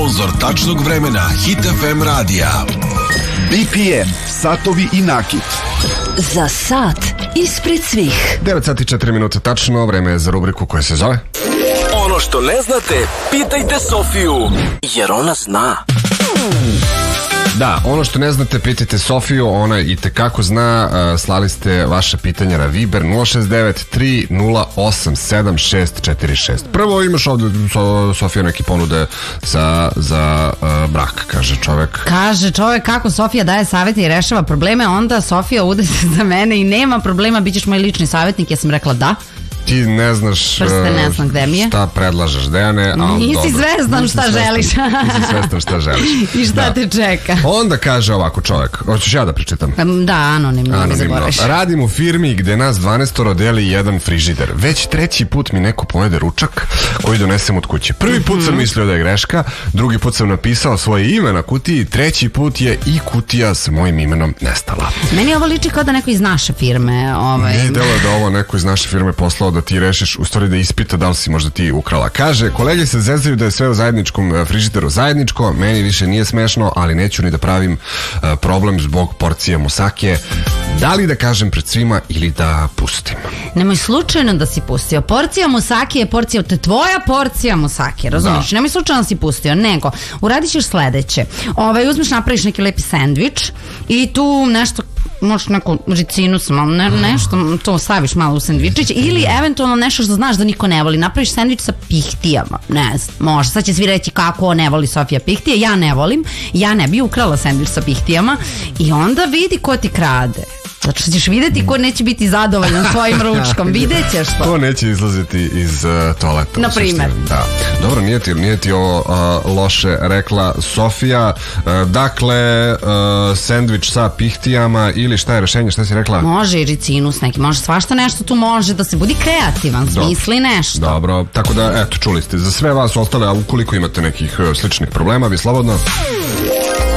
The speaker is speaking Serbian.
sponzor tačnog vremena Hit FM radija. BPM, satovi i nakit. Za sat ispred svih. 9 sati 4 minuta tačno, vreme je za rubriku koja se zove Ono što ne znate, pitajte Sofiju, jer ona zna. Da, ono što ne znate, pitajte Sofiju, ona i tekako zna. Slali ste vaše pitanja na Viber 069-308-7646. Prvo imaš ovde, Sofija, neke ponude za brak, kaže čovek. Kaže čovek kako Sofija daje savjete i rešava probleme, onda Sofija ude se za mene i nema problema, bit ćeš moj lični savjetnik. Ja sam rekla da. Ti ne znaš šta predlažeš, Dejane. Nisi svestan šta želiš. Nisi svestan šta želiš. I šta te čeka. Onda kaže ovako čovjek, hoćeš ja da pročitam? Da, anonimno. Radim u firmi gde nas 12 deli jedan frižider. Već 3. put mi neko pojede ručak koji donesem od kuće. Prvi put sam mislio da je greška, drugi put sam napisao svoje ime na kutiji, 3. put je i kutija s mojim imenom nestala. Meni ovo liči kao da neko iz naše firme. Ne delo da ovo neko iz naše firme poslao da ti rešiš, u stvari da ispita da li si možda ti ukrala. Kaže, kolege se zezaju da je sve u zajedničkom frižideru zajedničko, meni više nije smešno, ali neću ni da pravim problem zbog porcije musake. Da li da kažem pred svima ili da pustim? Nemoj slučajno da si pustio. Porcija musake je porcija, to je tvoja porcija musake, razumiješ? Nemoj slučajno da si pustio, nego uradit ćeš sledeće. Uzmeš, napraviš neki lepi sendvič i tu nešto, možeš neku ricinus, nešto to staviš malo u sendvičić ili eventualno nešto što znaš da niko ne voli. Napraviš sendvič sa pihtijama, ne znam, može. Sad će svi reći kako ne voli Sofija pihtije, ja ne volim, ja ne bi ukrala sendvič sa pihtijama i onda vidi ko ti krade. Zato što ćeš vidjeti ko neće biti zadovoljan svojim ručkom. Vidjet ćeš to. Ko neće izlaziti iz toaleta. Na primjer. Da. Dobro, nije ti ovo loše rekla Sofija. Dakle, sendvič sa pihtijama ili šta je rešenje, šta si rekla? Može i ricinus neki, može svašta nešto tu može da se budi kreativan, smisli nešto. Dobro, tako da, eto, čuli ste. Za sve vas ostale, a ukoliko imate nekih sličnih problema, vi slobodno